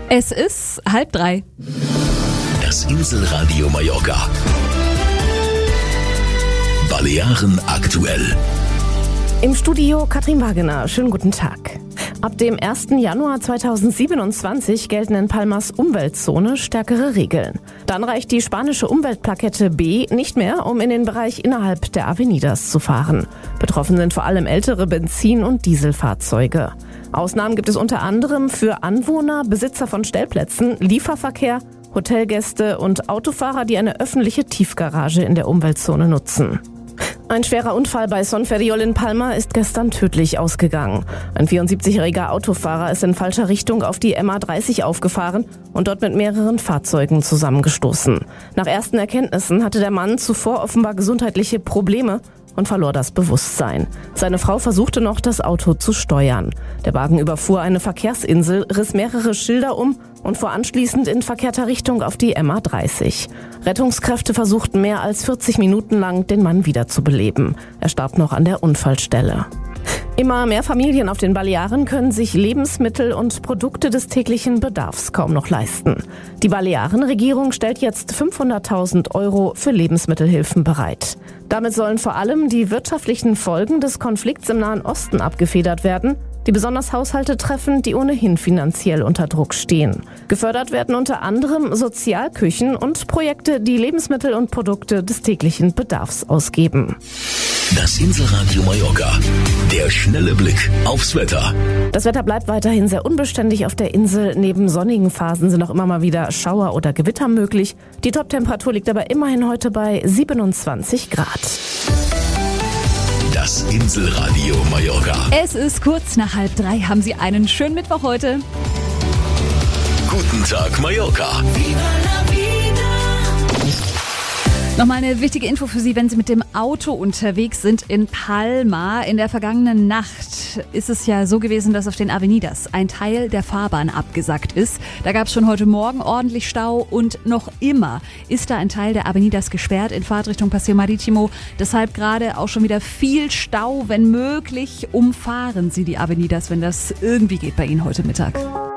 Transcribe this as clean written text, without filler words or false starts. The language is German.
Es ist 2:30. Das Inselradio Mallorca. Balearen aktuell. Im Studio Katrin Wagener. Schönen guten Tag. Ab dem 1. Januar 2027 gelten in Palmas Umweltzone stärkere Regeln. Dann reicht die spanische Umweltplakette B nicht mehr, um in den Bereich innerhalb der Avenidas zu fahren. Betroffen sind vor allem ältere Benzin- und Dieselfahrzeuge. Ausnahmen gibt es unter anderem für Anwohner, Besitzer von Stellplätzen, Lieferverkehr, Hotelgäste und Autofahrer, die eine öffentliche Tiefgarage in der Umweltzone nutzen. Ein schwerer Unfall bei Son Ferriol in Palma ist gestern tödlich ausgegangen. Ein 74-jähriger Autofahrer ist in falscher Richtung auf die MA30 aufgefahren und dort mit mehreren Fahrzeugen zusammengestoßen. Nach ersten Erkenntnissen hatte der Mann zuvor offenbar gesundheitliche Probleme und verlor das Bewusstsein. Seine Frau versuchte noch, das Auto zu steuern. Der Wagen überfuhr eine Verkehrsinsel, riss mehrere Schilder um und fuhr anschließend in verkehrter Richtung auf die MA30. Rettungskräfte versuchten mehr als 40 Minuten lang, den Mann wiederzubeleben. Er starb noch an der Unfallstelle. Immer mehr Familien auf den Balearen können sich Lebensmittel und Produkte des täglichen Bedarfs kaum noch leisten. Die Balearenregierung stellt jetzt 500.000 € für Lebensmittelhilfen bereit. Damit sollen vor allem die wirtschaftlichen Folgen des Konflikts im Nahen Osten abgefedert werden, die besonders Haushalte treffen, die ohnehin finanziell unter Druck stehen. Gefördert werden unter anderem Sozialküchen und Projekte, die Lebensmittel und Produkte des täglichen Bedarfs ausgeben. Das Inselradio Mallorca. Der schnelle Blick aufs Wetter. Das Wetter bleibt weiterhin sehr unbeständig auf der Insel. Neben sonnigen Phasen sind auch immer mal wieder Schauer oder Gewitter möglich. Die Toptemperatur liegt aber immerhin heute bei 27 Grad. Das Inselradio Mallorca. Es ist kurz nach 2:30. Haben Sie einen schönen Mittwoch heute? Guten Tag, Mallorca. Nochmal eine wichtige Info für Sie, wenn Sie mit dem Auto unterwegs sind in Palma. In der vergangenen Nacht ist es ja so gewesen, dass auf den Avenidas ein Teil der Fahrbahn abgesackt ist. Da gab es schon heute Morgen ordentlich Stau und noch immer ist da ein Teil der Avenidas gesperrt in Fahrtrichtung Paseo Marítimo. Deshalb gerade auch schon wieder viel Stau. Wenn möglich, umfahren Sie die Avenidas, wenn das irgendwie geht bei Ihnen heute Mittag.